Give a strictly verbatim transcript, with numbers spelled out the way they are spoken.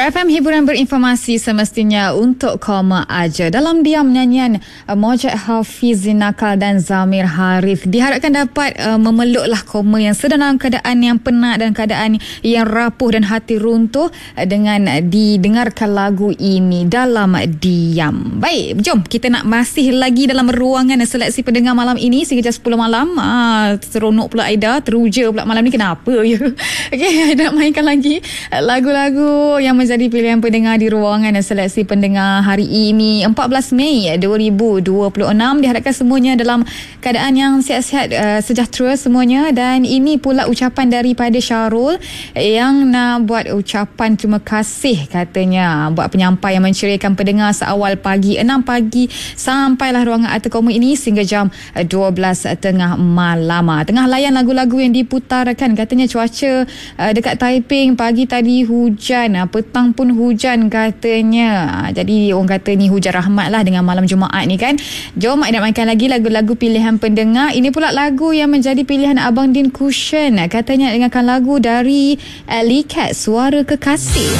Star F M, hiburan berinformasi semestinya untuk koma aja. Dalam diam, nyanyian uh, Mojad Hafiz, Zinakal dan Zamir Harith diharapkan dapat uh, memeluklah koma yang sedang dalam keadaan yang penat dan keadaan yang rapuh dan hati runtuh uh, dengan uh, didengarkan lagu ini dalam diam. Baik, jom kita nak masih lagi dalam ruangan seleksi pendengar malam ini sehingga jam sepuluh malam. Ah, seronok pula Aida, teruja pula malam ni, kenapa ya? Okey, Aida nak mainkan lagi uh, lagu-lagu yang menjadi pilihan pendengar di ruangan seleksi pendengar hari ini empat belas Mei dua ribu dua puluh enam. Diharapkan semuanya dalam keadaan yang sihat-sihat, uh, sejahtera semuanya. Dan ini pula ucapan daripada Syarul yang nak buat ucapan terima kasih, katanya buat penyampaian yang menceriakan pendengar seawal pagi enam pagi sampailah ruangan Arti Koma ini sehingga jam dua belas tengah malam. Tengah layan lagu-lagu yang diputarkan. Katanya cuaca uh, dekat Taiping pagi tadi hujan, uh, petang pun hujan katanya. Jadi orang kata ni hujan rahmat lah dengan malam Jumaat ni kan. Jom nak mainkan lagi lagu-lagu pilihan pendengar. Ini pula lagu yang menjadi pilihan Abang Din Cushion. Katanya dengarkan lagu dari Ellie Cat, Suara Kekasih.